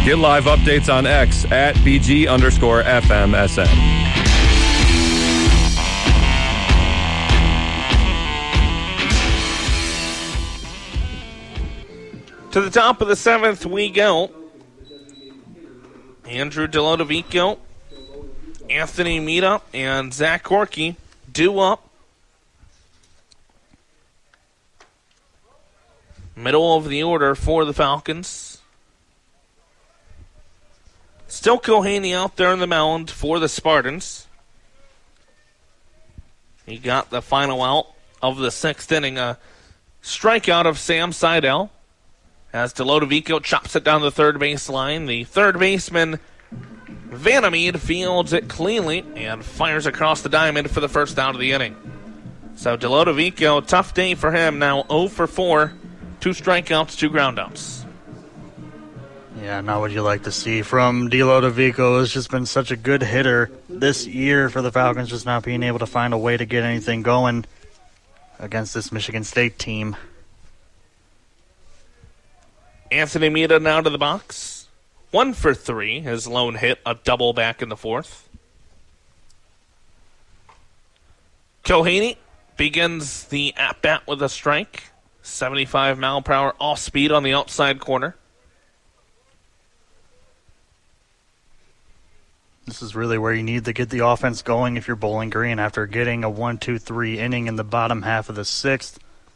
Get live updates on X at BG_FMSN. To the top of the seventh we go. Andrew Delodovico, Anthony Mita, and Zach Corky due up. Middle of the order for the Falcons. Still Kohaney out there in the mound for the Spartans. He got the final out of the sixth inning. A strikeout of Sam Seidel. As Delodovico chops it down the third base line, the third baseman, Vanamede, fields it cleanly and fires across the diamond for the first out of the inning. So Delodovico, tough day for him, now 0 for 4, 2 strikeouts, 2 groundouts. Yeah, not what you like to see from Delodovico. Has just been such a good hitter this year for the Falcons, just not being able to find a way to get anything going against this Michigan State team. Anthony Mita now to the box. 1 for 3. His lone hit, a double back in the fourth. Kohaney begins the at-bat with a strike. 75 mile per hour off speed on the outside corner. This is really where you need to get the offense going if you're Bowling Green after getting a 1-2-3 inning in the bottom half of the sixth.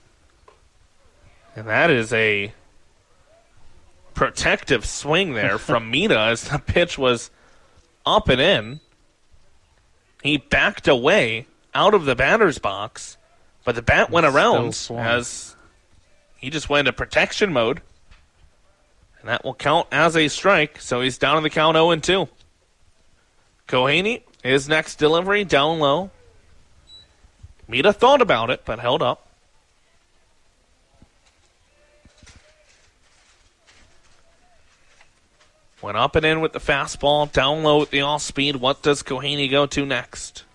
And that is a protective swing there from Mita as the pitch was up and in. He backed away out of the batter's box, but the bat went around as he just went into protection mode. And that will count as a strike, so he's down in the count 0-2. Kohaney, his next delivery, down low. Mita thought about it, but held up. Went up and in with the fastball, down low with the off-speed. What does Kohaney go to next?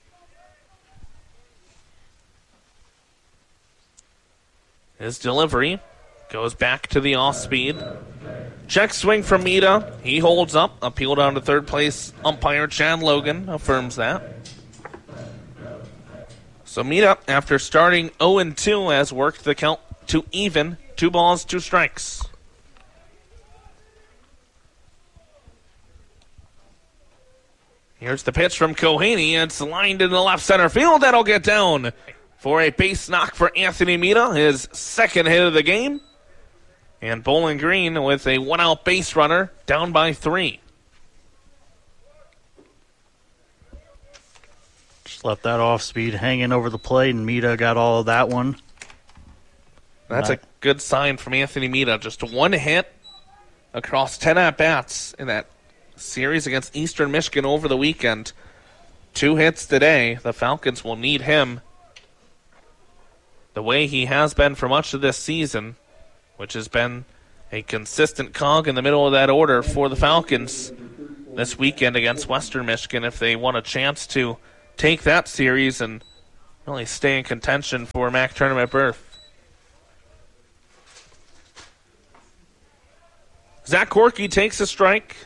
His delivery goes back to the off-speed. Check swing from Mita. He holds up. Appeal down to third place. Umpire Chad Logan affirms that. So Mita, after starting 0-2, has worked the count to even. 2 balls, 2 strikes. Here's the pitch from Kohaney. It's lined in the left center field. That'll get down for a base knock for Anthony Mita, his second hit of the game. And Bowling Green with a 1-out base runner, down by 3. Just left that off speed hanging over the plate, and Mita got all of that one. That's a good sign from Anthony Mita. Just 1 hit across 10 at-bats in that series against Eastern Michigan over the weekend. 2 hits today. The Falcons will need him the way he has been for much of this season, which has been a consistent cog in the middle of that order for the Falcons this weekend against Western Michigan if they want a chance to take that series and really stay in contention for MAC tournament berth. Zach Corky takes a strike.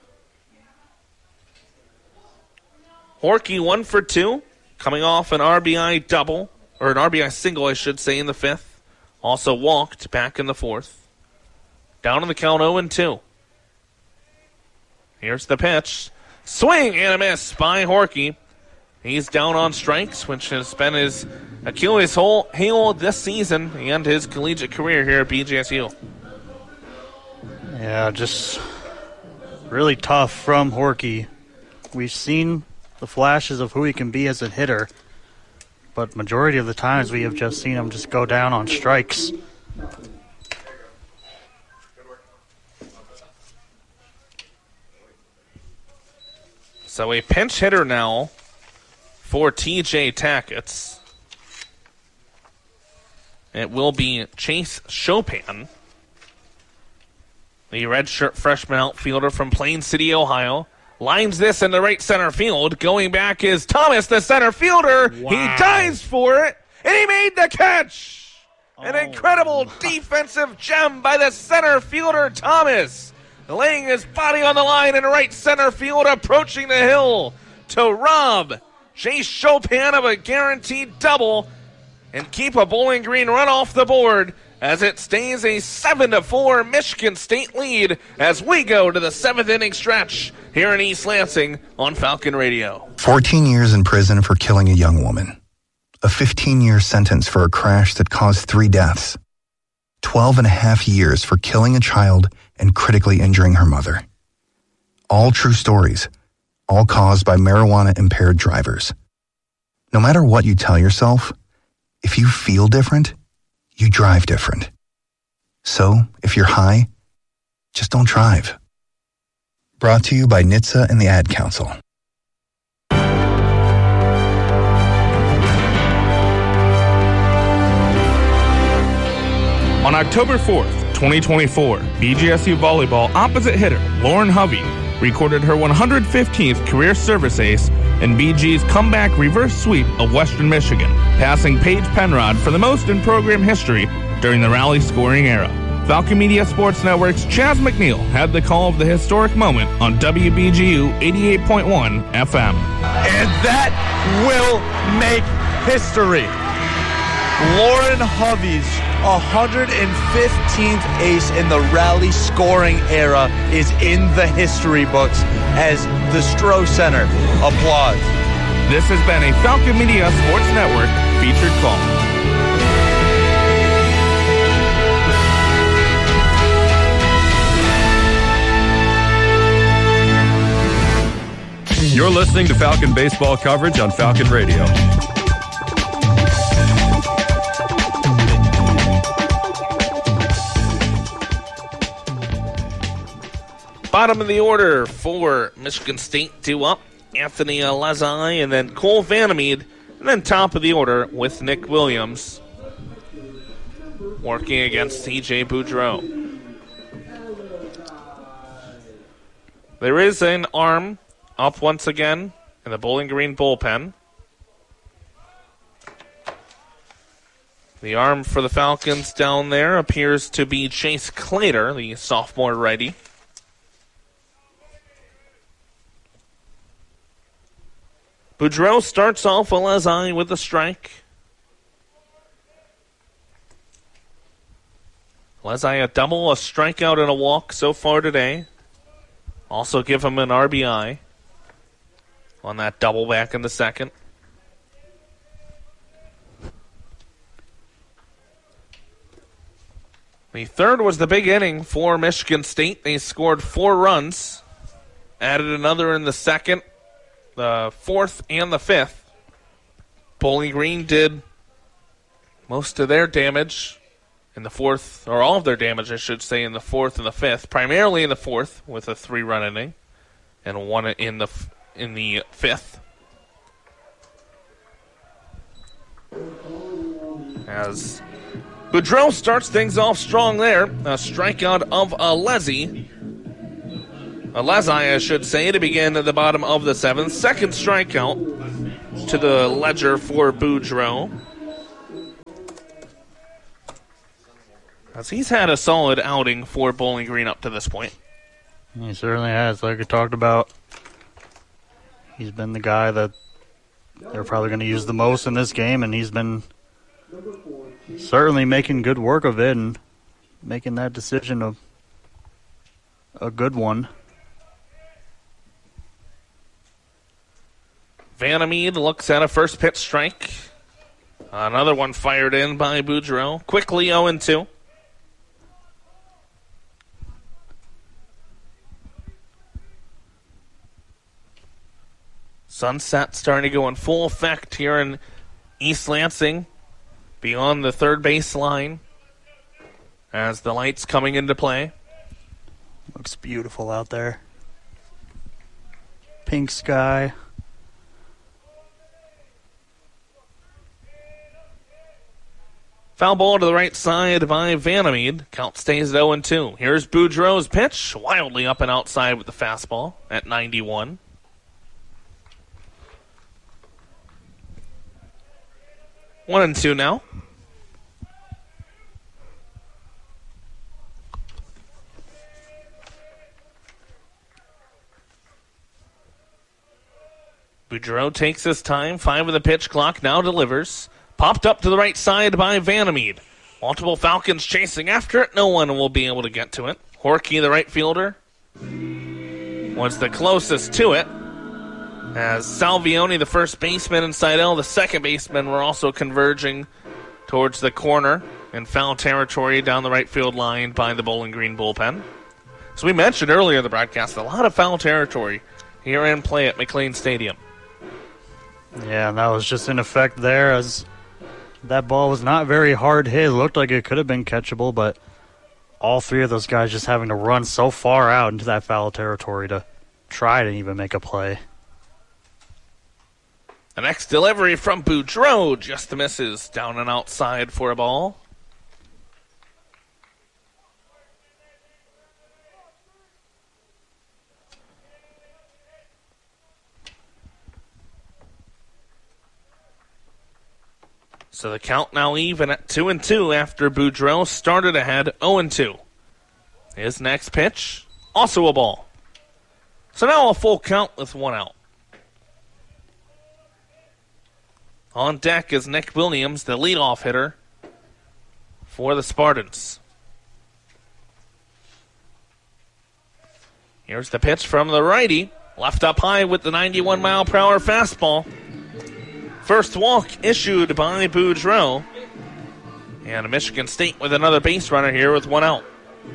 Horky 1 for 2, coming off an RBI double, or an RBI single, I should say, in the fifth. Also walked back in the fourth. Down in the count 0-2. Here's the pitch. Swing and a miss by Horky. He's down on strikes, which has been his Achilles heel this season and his collegiate career here at BGSU. Yeah, just really tough from Horky. We've seen the flashes of who he can be as a hitter, but majority of the times we have just seen him just go down on strikes. So a pinch hitter now for TJ Tackett. It will be Chase Chopin, the redshirt freshman outfielder from Plain City, Ohio. Lines this in the right center field. Going back is Thomas, the center fielder. Wow. He dives for it, and he made the catch. An incredible defensive gem by the center fielder, Thomas. laying his body on the line in right center field, approaching the hill to rob Jay Chopin of a guaranteed double and keep a Bowling Green run off the board as it stays a 7-4 Michigan State lead as we go to the 7th inning stretch here in East Lansing on Falcon Radio. 14 years in prison for killing a young woman. A 15-year sentence for a crash that caused 3 deaths. 12 and a half years for killing a child and critically injuring her mother. All true stories, all caused by marijuana-impaired drivers. No matter what you tell yourself, if you feel different, you drive different. So, if you're high, just don't drive. Brought to you by NHTSA and the Ad Council. On October 4th, 2024, BGSU volleyball opposite hitter Lauren Hovey recorded her 115th career service ace in BG's comeback reverse sweep of Western Michigan, passing Paige Penrod for the most in program history during the rally scoring era. Falcon Media Sports Network's Chaz McNeil had the call of the historic moment on WBGU 88.1 FM. And that will make history. Lauren Hovey's 115th ace in the rally scoring era is in the history books as the Stroh Center applauds. This has been a Falcon Media Sports Network featured call. You're listening to Falcon baseball coverage on Falcon Radio. Bottom of the order for Michigan State, due up, Anthony Alezai, and then Cole Vandermeed, and then top of the order with Nick Williams working against TJ Boudreau. There is an arm up once again in the Bowling Green bullpen. The arm for the Falcons down there appears to be Chase Clater, the sophomore righty. Boudreau starts off Alezai with a strike. Alezai a double, a strikeout, and a walk so far today. Also give him an RBI on that double back in the second. The third was the big inning for Michigan State. They scored 4 runs, added another in the second, the fourth, and the fifth. Bowling Green did most of their damage in the fourth, or all of their damage, I should say, in the fourth and the fifth. Primarily in the fourth with a 3-run inning, and 1 in the fifth. As Boudreau starts things off strong there, a strikeout of Alezai, I should say, to begin at the bottom of the 7th. Second strikeout to the ledger for Boudreau, as he's had a solid outing for Bowling Green up to this point. He certainly has. Like we talked about, he's been the guy that they're probably going to use the most in this game, and he's been certainly making good work of it and making that decision a good one. Vandermeed looks at a first pitch strike. Another one fired in by Boudreau. Quickly 0-2. Sunset starting to go in full effect here in East Lansing, beyond the third base line, as the lights coming into play. Looks beautiful out there. Pink sky. Foul ball to the right side by Vandermeed. Count stays at 0-2. Here's Boudreau's pitch, wildly up and outside with the fastball at 91. 1-2 now. Boudreau takes his time. 5 of the pitch clock now delivers. Popped up to the right side by Vandermeed. Multiple Falcons chasing after it. No one will be able to get to it. Horky, the right fielder, was the closest to it. As Salvioni, the first baseman, and Seidel, the second baseman, were also converging towards the corner in foul territory down the right field line by the Bowling Green bullpen. So we mentioned earlier in the broadcast, a lot of foul territory here in play at McLean Stadium. Yeah, and that was just in effect there, as that ball was not very hard hit. It looked like it could have been catchable, but all 3 of those guys just having to run so far out into that foul territory to try to even make a play. The next delivery from Boudreau just misses down and outside for a ball. So the count now even at 2-2 after Boudreau started ahead 0-2. His next pitch, also a ball. So now a full count with 1 out. On deck is Nick Williams, the leadoff hitter for the Spartans. Here's the pitch from the righty. Left up high with the 91-mile-per-hour fastball. First walk issued by Boudreau. And Michigan State with another base runner here with 1 out.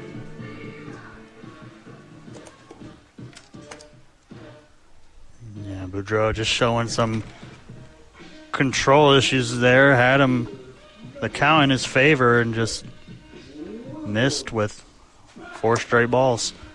Yeah, Boudreau just showing some control issues there. Had him the count in his favor and just missed with 4 straight balls.